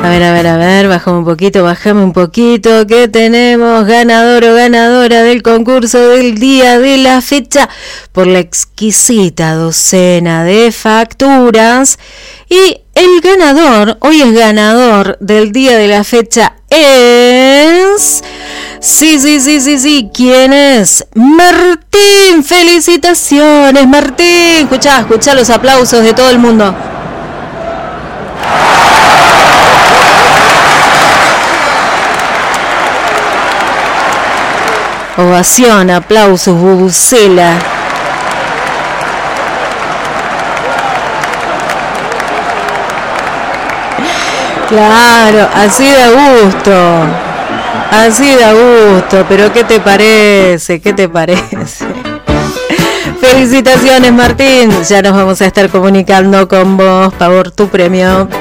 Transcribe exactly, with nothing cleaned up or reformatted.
A ver, a ver, a ver, bajame un poquito, bajame un poquito, que tenemos ganador o ganadora del concurso del día de la fecha por la exquisita docena de facturas. Y el ganador, hoy es ganador del día de la fecha es... Sí, sí, sí, sí, sí, ¿quién es? Martín, felicitaciones, Martín. Escuchá, escuchá los aplausos de todo el mundo. Ovación, aplausos, bubucela. Claro, así da gusto. Así da gusto, pero ¿qué te parece? ¿Qué te parece? Felicitaciones, Martín. Ya nos vamos a estar comunicando con vos por tu premio.